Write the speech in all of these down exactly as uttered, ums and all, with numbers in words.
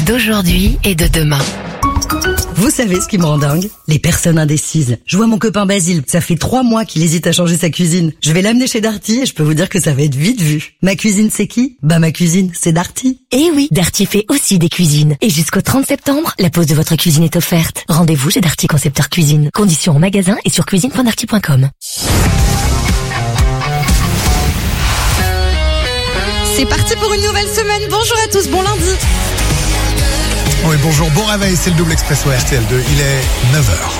d'aujourd'hui et de demain. Vous savez ce qui me rend dingue? Les personnes indécises. Je vois mon copain Basile, ça fait trois mois qu'il hésite à changer sa cuisine. Je vais l'amener chez Darty et je peux vous dire que ça va être vite vu. Ma cuisine, c'est qui? Bah ma cuisine, c'est Darty. Eh oui, Darty fait aussi des cuisines. Et jusqu'au trente septembre, la pose de votre cuisine est offerte. Rendez-vous chez Darty Concepteur Cuisine. Conditions en magasin et sur cuisine point darty point com. C'est parti pour une nouvelle semaine. Bonjour à tous, bon lundi. Oui, bonjour, bon réveil, c'est le double expresso R T L deux, il est neuf heures.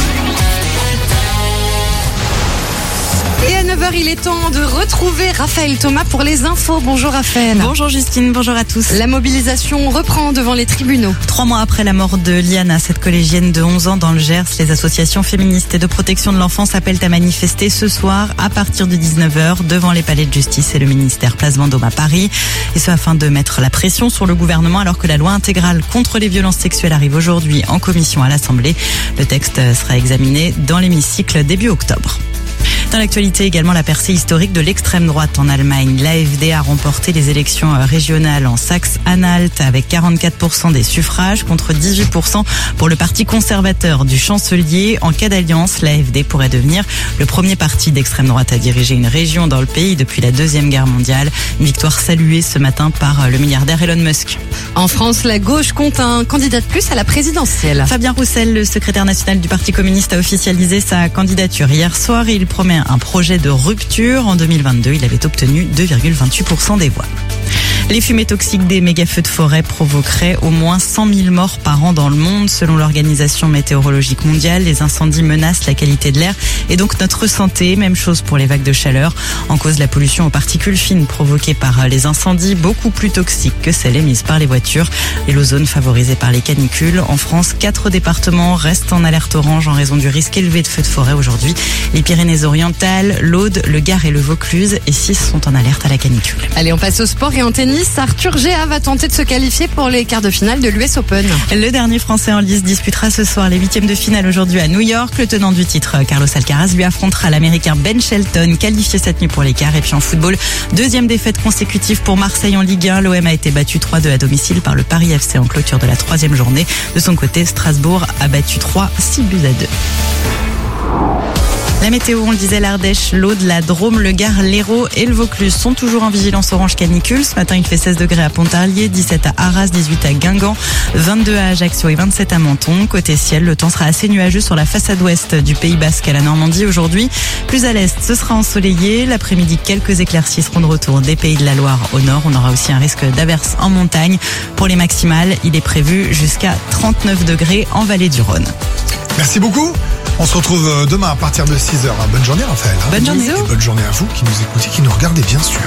Et à neuf heures, il est temps de retrouver Raphaël Thomas pour les infos. Bonjour Raphaël. Bonjour Justine, bonjour à tous. La mobilisation reprend devant les tribunaux. Trois mois après la mort de Liana, cette collégienne de onze ans dans le Gers, les associations féministes et de protection de l'enfance appellent à manifester ce soir à partir de dix-neuf heures devant les palais de justice et le ministère Place Vendôme à Paris. Et ce afin de mettre la pression sur le gouvernement alors que la loi intégrale contre les violences sexuelles arrive aujourd'hui en commission à l'Assemblée. Le texte sera examiné dans l'hémicycle début octobre. Dans l'actualité également, la percée historique de l'extrême droite en Allemagne. L'A F D a remporté les élections régionales en Saxe-Anhalt avec quarante-quatre pour cent des suffrages contre dix-huit pour cent pour le parti conservateur du chancelier. En cas d'alliance, l'A F D pourrait devenir le premier parti d'extrême droite à diriger une région dans le pays depuis la Deuxième Guerre mondiale. Une victoire saluée ce matin par le milliardaire Elon Musk. En France, la gauche compte un candidat de plus à la présidentielle. Fabien Roussel, le secrétaire national du Parti communiste, a officialisé sa candidature hier soir. Il promet un projet de rupture. En deux mille vingt-deux, il avait obtenu deux virgule vingt-huit pour cent des voix. Les fumées toxiques des méga-feux de forêt provoqueraient au moins cent mille morts par an dans le monde. Selon l'Organisation météorologique mondiale, les incendies menacent la qualité de l'air et donc notre santé. Même chose pour les vagues de chaleur. En cause, la pollution aux particules fines provoquée par les incendies, beaucoup plus toxique que celle émise par les voitures. Et l'ozone favorisé par les canicules. En France, quatre départements restent en alerte orange en raison du risque élevé de feux de forêt aujourd'hui. Les Pyrénées-Orientales, l'Aude, le Gard et le Vaucluse. Et six sont en alerte à la canicule. Allez, on passe au sport et en tennis. Arthur Géa va tenter de se qualifier pour les quarts de finale de l'U S Open. Le dernier Français en lice disputera ce soir les huitièmes de finale aujourd'hui à New York. Le tenant du titre, Carlos Alcaraz, lui affrontera l'Américain Ben Shelton, qualifié cette nuit pour les quarts. Et puis en football, deuxième défaite consécutive pour Marseille en Ligue un. L'O M a été battu trois deux à domicile par le Paris F C en clôture de la troisième journée. De son côté, Strasbourg a battu trois, six buts à deux. La météo, on le disait, l'Ardèche, l'Aude, la Drôme, le Gard, l'Hérault et le Vaucluse sont toujours en vigilance orange canicule. Ce matin, il fait seize degrés à Pontarlier, dix-sept à Arras, dix-huit à Guingamp, vingt-deux à Ajaccio et vingt-sept à Menton. Côté ciel, le temps sera assez nuageux sur la façade ouest du Pays Basque à la Normandie aujourd'hui. Plus à l'est, ce sera ensoleillé. L'après-midi, quelques éclaircies seront de retour des Pays de la Loire au nord. On aura aussi un risque d'averse en montagne. Pour les maximales, il est prévu jusqu'à trente-neuf degrés en vallée du Rhône. Merci beaucoup. On se retrouve demain à partir de six heures. Bonne journée Raphaël. Bonne journée. Et bonne journée à vous qui nous écoutez, qui nous regardez bien sûr.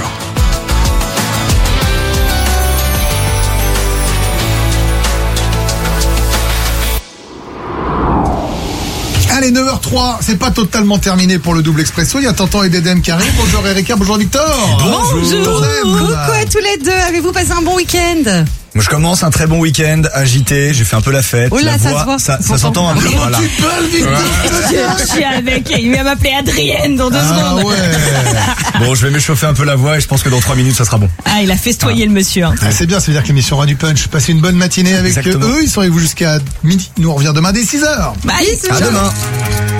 Allez, neuf heures trois, c'est pas totalement terminé pour le double expresso. Il y a Tantan et Dédem qui arrivent. Bonjour Erika, bonjour Victor. Bonjour. Coucou à tous les deux. Avez-vous passé un bon week-end? Moi, je commence un très bon week-end, agité, j'ai fait un peu la fête. Oh là, la ça voix, se voit. Ça, ça s'entend un peu, voilà. Tu parles, Victor. Je suis avec, il va m'appeler Adrienne dans deux Ah secondes. ouais. Bon, je vais m'échauffer un peu la voix et je pense que dans trois minutes, ça sera bon. Ah, il a festoyé le monsieur. Hein. Ah, c'est bien, ça veut dire que l'émission aura du punch. Passez une bonne matinée avec Exactement. eux. Ils sont avec vous jusqu'à midi. Nous, on revient demain dès six heures. Bye. À demain.